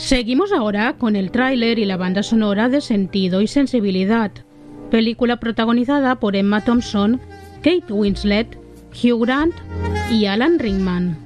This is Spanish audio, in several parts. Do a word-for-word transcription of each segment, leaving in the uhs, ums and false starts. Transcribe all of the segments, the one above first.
Seguimos ahora con el tráiler y la banda sonora de Sentido y Sensibilidad, película protagonizada por Emma Thompson, Kate Winslet, Hugh Grant y Alan Rickman.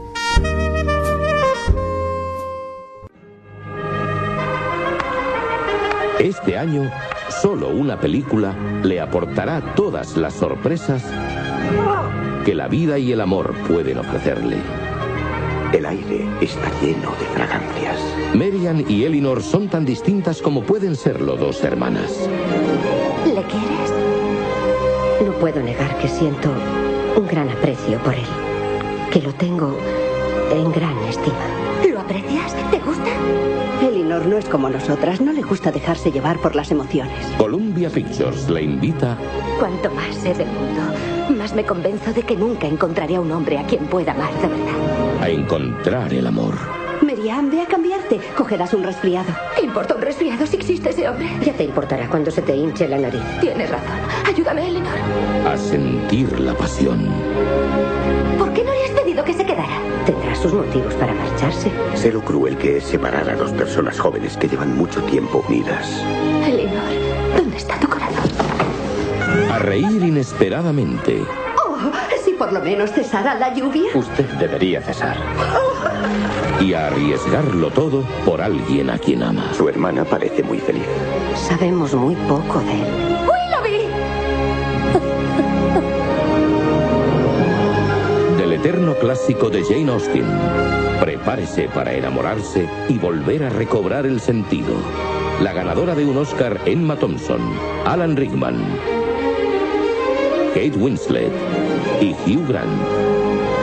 Este año, solo una película le aportará todas las sorpresas que la vida y el amor pueden ofrecerle. El aire está lleno de fragancias. Marian y Eleanor son tan distintas como pueden serlo dos hermanas. ¿Le quieres? No puedo negar que siento un gran aprecio por él, que lo tengo en gran estima. ¿Lo aprecias? ¿Te gusta? Eleanor no es como nosotras, no le gusta dejarse llevar por las emociones. Columbia Pictures le invita... Cuanto más sé del mundo, más me convenzo de que nunca encontraré a un hombre a quien pueda amar de verdad. a encontrar el amor. Miriam, ve a cambiarte. Cogerás un resfriado. ¿Qué importa un resfriado si existe ese hombre? Ya te importará cuando se te hinche la nariz. Tienes razón. Ayúdame, Eleanor. A sentir la pasión. ¿Por qué no le has pedido que se quedara? Tendrá sus motivos para marcharse. Sé lo cruel que es separar a dos personas jóvenes que llevan mucho tiempo unidas. Eleanor, ¿dónde está tu corazón? A reír inesperadamente. Oh, si por lo menos cesara la lluvia. Usted debería cesar. Y a arriesgarlo todo por alguien a quien ama. Su hermana parece muy feliz. Sabemos muy poco de él. ¡Willoughby! Del eterno clásico de Jane Austen. Prepárese para enamorarse y volver a recobrar el sentido. La ganadora de un Oscar, Emma Thompson, Alan Rickman, Kate Winslet y Hugh Grant.